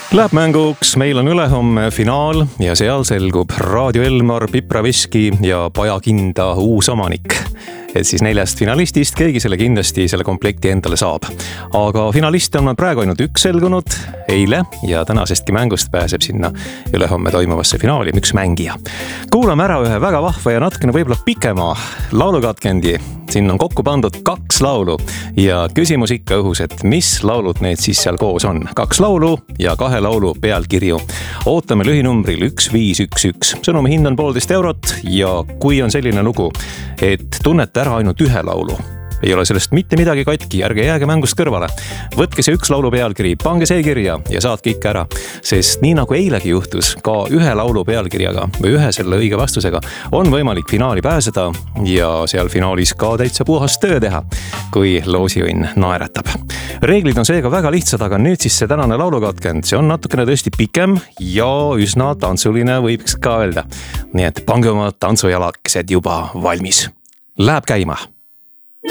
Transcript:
Läheb mänguks, meil on ülehomme finaal ja seal selgub Raadio Elmar, Pipraveski ja Pajakinda uus omanik. Et siis 4 finalistist keegi selle kindlasti selle komplekti endale saab. Aga finaliste on praegu ainult üks selgunud eile ja tänasestki mängust pääseb sinna ülehomme toimuvasse finaali üks mängija. Kuulame ära ühe väga vahva ja natukene võib-olla pikema laulukatkendi. Siin on kokku pandud 2 laulu ja küsimus ikka õhus, et mis laulud need siis seal koos on. 2 laulu ja 2 laulu pealkirju. Ootame lühinumbril 1511. Sõnumi hind on 1,5 eurot ja kui on selline lugu, et tunnete ära ainult ühe laulu, ei ole sellest mitte midagi katki, ärge jääge mängust kõrvale. Võtke see 1 laulu pealkiri, pange see kirja ja saatke ikka ära. Sest nii nagu eilegi juhtus, ka ühe laulu pealkirjaga või ühe selle õige vastusega on võimalik finaali pääseda ja seal finaalis ka täitsa puhas töö teha, kui loosiõnn naeratab. Reeglid on seega väga lihtsad, aga nüüd siis see tänane laulukatkend, see on natukene tõesti pikem ja üsna tantsuline võiks ka öelda. Nii et pange oma tantsujalakesed juba valmis. Läheb käima.